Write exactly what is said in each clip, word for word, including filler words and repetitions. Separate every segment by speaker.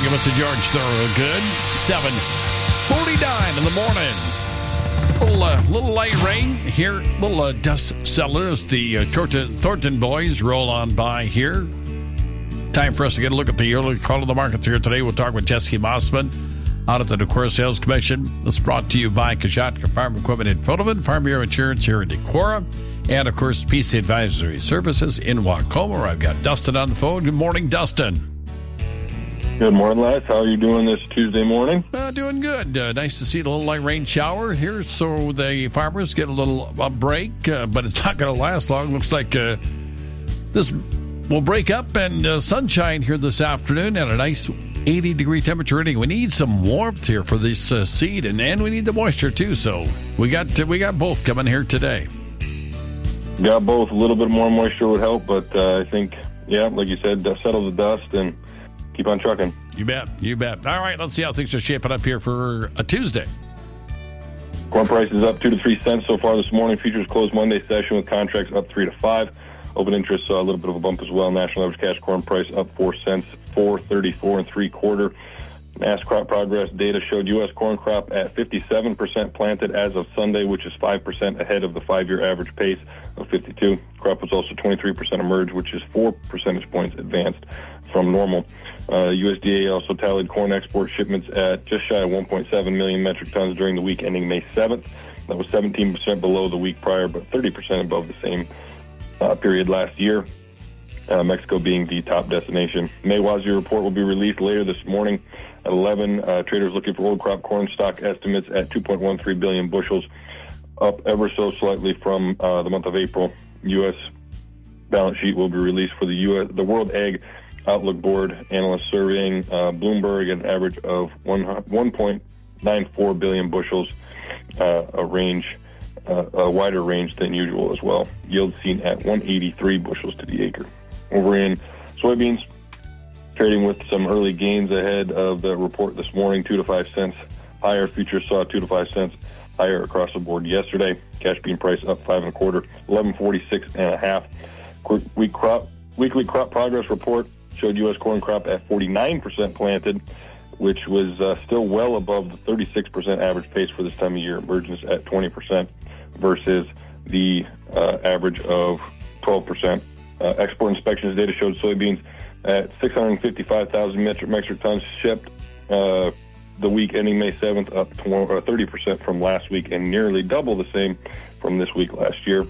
Speaker 1: Morning with the George Thorogood. seven forty-nine in the morning. Little, uh, little light rain here. Little uh, dust settlers. The uh, Thornton, Thornton boys roll on by here. Time for us to get a look at the early call of the markets here today. We'll talk with Jesse Mossman out at the Decorah Sales Commission. This is brought to you by Kajatka Farm Equipment in Fotovan, Farm Bureau Insurance here in Decorah, and, of course, P C Advisory Services in Wacoma, where I've got Dustin on the phone. Good morning, Dustin.
Speaker 2: Good morning, Les. How are you doing this Tuesday morning?
Speaker 1: Uh, doing good. Uh, nice to see the little light rain shower here, so the farmers get a little a break, uh, but it's not going to last long. Looks like uh, this will break up and uh, sunshine here this afternoon and a nice eighty-degree temperature reading. We need some warmth here for this uh, seed, and, and we need the moisture, too, so we got uh, we got both coming here today.
Speaker 2: Got both. A little bit more moisture would help, but uh, I think, yeah, like you said, uh, settle the dust and keep on trucking.
Speaker 1: You bet. You bet. All right, let's see how things are shaping up here for a Tuesday.
Speaker 2: Corn prices up two to three cents so far this morning. Futures closed Monday session with contracts up three to five. Open interest saw a little bit of a bump as well. National average cash corn price up four cents, four thirty-four and three quarter. Mass crop progress data showed U S corn crop at fifty-seven percent planted as of Sunday, which is five percent ahead of the five-year average pace of fifty-two. Crop was also twenty-three percent emerged, which is four percentage points advanced from normal. Uh, U S D A also tallied corn export shipments at just shy of one point seven million metric tons during the week ending May seventh. That was seventeen percent below the week prior, but thirty percent above the same uh, period last year. Uh, Mexico being the top destination. May WASDE report will be released later this morning at eleven. Uh, traders looking for old crop corn stock estimates at two point one three billion bushels, up ever so slightly from uh, the month of April. U S balance sheet will be released for the U S the World Ag Outlook Board. Analysts surveying uh, Bloomberg an average of one point nine four billion bushels, uh, a range, uh, a wider range than usual as well. Yield seen at one eighty-three bushels to the acre. Over in soybeans, trading with some early gains ahead of the report this morning, two to five cents higher. Futures saw two to five cents higher across the board yesterday. Cash bean price up five and a quarter, eleven forty-six and a half. Week crop, weekly crop progress report showed U S corn crop at forty-nine percent planted, which was uh, still well above the thirty-six percent average pace for this time of year. Emergence at twenty percent versus the uh, average of twelve percent. Uh, export inspections data showed soybeans at six hundred fifty-five thousand metric, metric tons shipped uh, the week ending May seventh, up thirty percent from last week and nearly double the same from this week last year.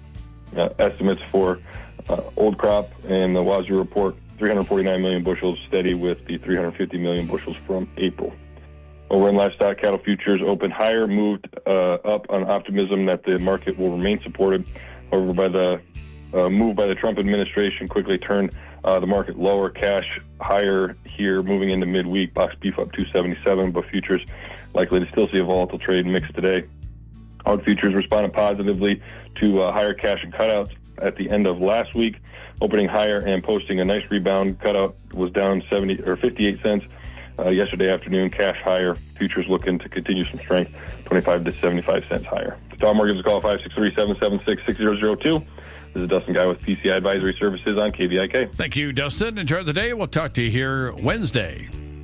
Speaker 2: Uh, estimates for uh, old crop and the WASDE report, three hundred forty-nine million bushels, steady with the three hundred fifty million bushels from April. Over in livestock, cattle futures opened higher, moved uh, up on optimism that the market will remain supported. However, by the Uh, move by the Trump administration quickly turned uh, the market lower. Cash higher here moving into midweek. Box beef up two seventy-seven, but futures likely to still see a volatile trade mix today. Hog futures responded positively to uh, higher cash and cutouts at the end of last week, opening higher and posting a nice rebound. Cutout was down seventy or fifty-eight cents uh, yesterday afternoon. Cash higher. Futures looking to continue some strength, twenty-five to seventy-five cents higher. Tom Moore gives a call, five six three, seven seven six, six zero zero two. This is Dustin Guy with P C I Advisory Services on K V I K.
Speaker 1: Thank you, Dustin. Enjoy the day. We'll talk to you here Wednesday.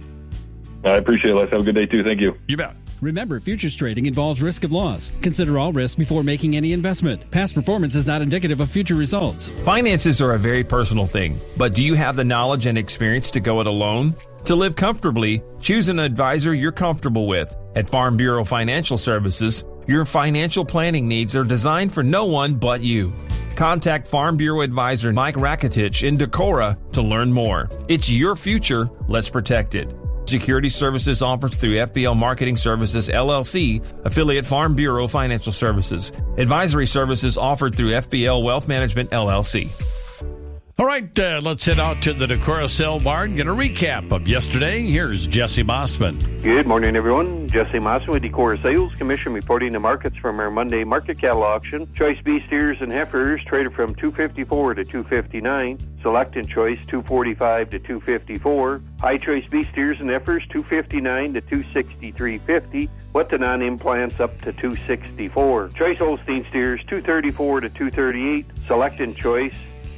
Speaker 2: I appreciate it. Let's have a good day, too. Thank you.
Speaker 1: You bet.
Speaker 3: Remember, futures trading involves risk of loss. Consider all risk before making any investment. Past performance is not indicative of future results.
Speaker 4: Finances are a very personal thing, but do you have the knowledge and experience to go it alone? To live comfortably, choose an advisor you're comfortable with. At Farm Bureau Financial Services, your financial planning needs are designed for no one but you. Contact Farm Bureau Advisor Mike Rakitich in Decorah to learn more. It's your future. Let's protect it. Security services offered through F B L Marketing Services, L L C, affiliate Farm Bureau Financial Services. Advisory services offered through F B L Wealth Management, L L C.
Speaker 1: All right, uh, let's head out to the Decorah Sale Barn. Get a recap of yesterday. Here's Jesse Mossman.
Speaker 5: Good morning, everyone. Jesse Mossman with Decorah Sales Commission reporting the markets from our Monday market cattle auction. Choice beef steers and heifers traded from two fifty-four to two fifty-nine. Select and choice two forty-five to two fifty-four. High choice beef steers and heifers two fifty-nine to two sixty-three fifty. With the non-implants up to two sixty-four. Choice Holstein steers two thirty-four to two thirty-eight. Select and choice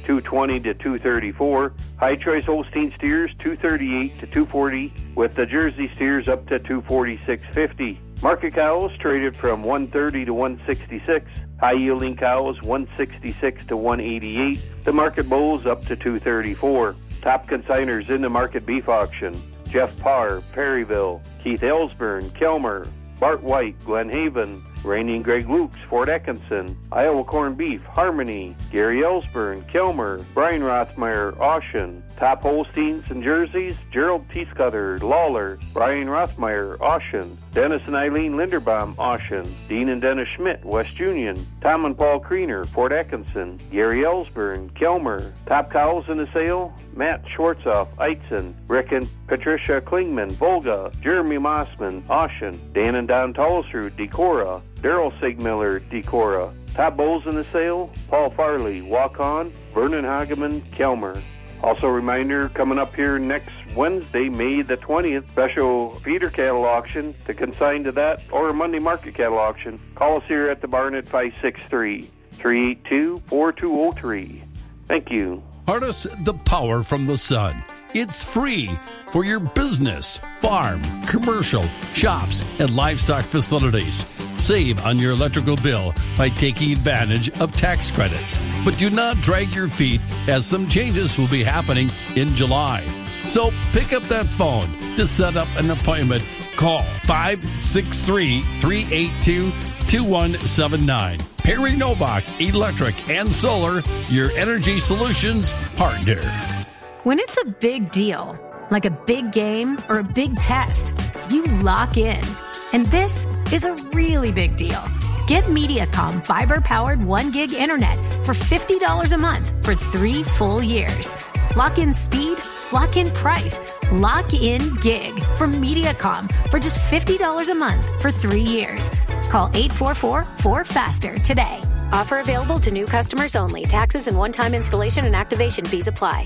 Speaker 5: two twenty to two thirty-four. High choice Holstein steers, two thirty-eight to two forty, with the Jersey steers up to two forty-six fifty. Market cows traded from one thirty to one sixty-six. High yielding cows one sixty-six to one eighty-eight. The market bulls up to two thirty-four. Top consigners in the market beef auction: Jeff Parr, Perryville; Keith Ellsburn, Kelmer; Bart White, Glen Haven; Randy and Greg Lukes, Fort Atkinson; Iowa Corned Beef, Harmony; Gary Ellsburn, Kelmer; Brian Rothmeyer, Austin. Top Holsteins and Jerseys: Gerald T. Scudder, Lawler; Brian Rothmeyer, Austin; Dennis and Eileen Linderbaum, Austin; Dean and Dennis Schmidt, West Union; Tom and Paul Kriener, Fort Atkinson; Gary Ellsburn, Kelmer. Top cows in the sale: Matt Schwartzoff, Eitzen; Rick and Patricia Klingman, Volga; Jeremy Mossman, Austin; Dan and Don Tolsrud, Decorah; Daryl Sigmiller, Decorah. Top bulls in the sale: Paul Farley, Walk On; Vernon Hageman, Kelmer. Also, a reminder, coming up here next Wednesday, May the twentieth, special feeder cattle auction. To consign to that or a Monday market cattle auction, call us here at the barn at five six three, three eight two, four two zero three. Thank you.
Speaker 1: Harness the power from the sun. It's free for your business, farm, commercial, shops, and livestock facilities. Save on your electrical bill by taking advantage of tax credits. But do not drag your feet, as some changes will be happening in July. So pick up that phone to set up an appointment. Call five six three, three eight two, two one seven nine. Perry Novak Electric and Solar, your energy solutions partner.
Speaker 6: When it's a big deal, like a big game or a big test, you lock in. And this is a really big deal. Get MediaCom fiber-powered one gig internet for fifty dollars a month for three full years. Lock in speed, lock in price, lock in gig from MediaCom for just fifty dollars a month for three years. Call eight four four, four faster today. Offer available to new customers only. Taxes and one-time installation and activation fees apply.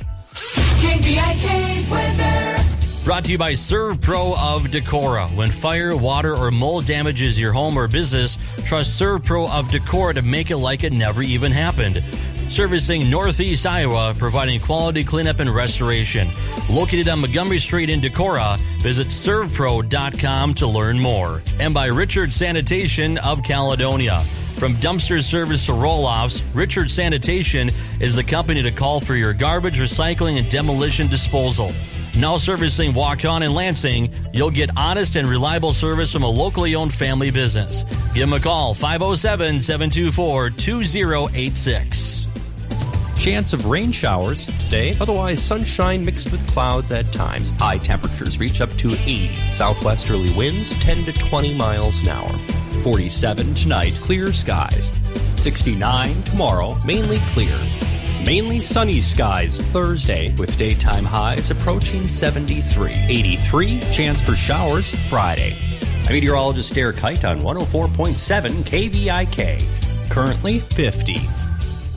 Speaker 7: K V I K weather.
Speaker 8: Brought to you by ServPro of Decorah. When fire, water, or mold damages your home or business, trust ServPro of Decorah to make it like it never even happened. Servicing Northeast Iowa, providing quality cleanup and restoration. Located on Montgomery Street in Decorah, visit serv pro dot com to learn more. And by Richard Sanitation of Caledonia. From dumpster service to roll-offs, Richard Sanitation is the company to call for your garbage, recycling, and demolition disposal. Now servicing Walk-On and Lansing, you'll get honest and reliable service from a locally owned family business. Give them a call, five oh seven, seven two four, two oh eight six.
Speaker 9: Chance of rain showers today, otherwise sunshine mixed with clouds at times. High temperatures reach up to eighty. Southwesterly winds ten to twenty miles an hour. forty-seven tonight, clear skies. sixty-nine tomorrow, mainly clear. Mainly sunny skies Thursday, with daytime highs approaching seventy-three. eighty-three, chance for showers Friday. I'm meteorologist Derek Kite on one oh four point seven K V I K. Currently fifty.